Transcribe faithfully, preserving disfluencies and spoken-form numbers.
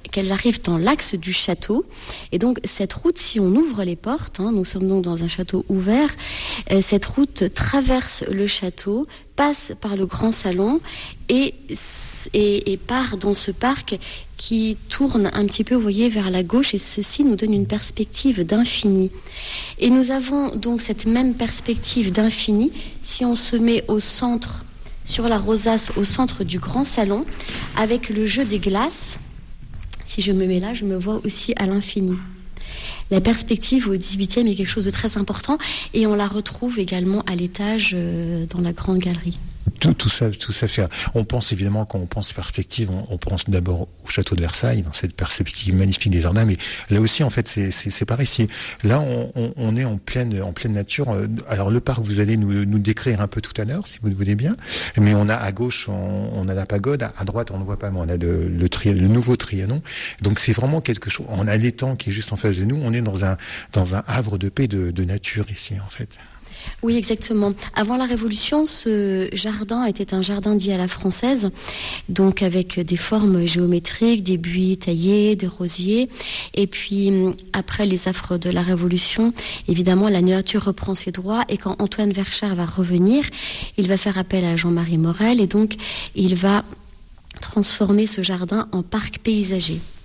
qu'elles arrivent dans l'axe du château. Et donc cette route, si on ouvre les portes, hein, nous sommes donc dans un château ouvert, euh, cette route traverse le château, passe par le grand salon et, et, et part dans ce parc qui tourne un petit peu, vous voyez, vers la gauche, et ceci nous donne une perspective d'infini. Et nous avons donc cette même perspective d'infini si on se met au centre, sur la rosace, au centre du grand salon, avec le jeu des glaces. Si je me mets là, je me vois aussi à l'infini. La perspective au dix-huitième est quelque chose de très important, et on la retrouve également à l'étage euh, dans la grande galerie. Tout, tout ça, tout ça fait. On pense évidemment, quand on pense perspective, on, on pense d'abord au château de Versailles, dans cette perspective magnifique des jardins. Mais là aussi, en fait, c'est, c'est, c'est pareil. Si, là, on, on, on est en pleine, en pleine nature. Alors le parc, vous allez nous, nous décrire un peu tout à l'heure, si vous le voulez bien. Mais on a à gauche, on, on a la pagode. À droite, on ne voit pas, mais on a le, le, tri, le nouveau Trianon. Donc c'est vraiment quelque chose. On a l'étang qui est juste en face de nous. On est dans un, dans un havre de paix, de, de nature ici, en fait. Oui, exactement. Avant la Révolution, ce jardin était un jardin dit à la française, donc avec des formes géométriques, des buis taillés, des rosiers. Et puis, après les affres de la Révolution, évidemment, la nature reprend ses droits. Et quand Antoine Verchères va revenir, il va faire appel à Jean-Marie Morel. Et donc, il va transformer ce jardin en parc paysager.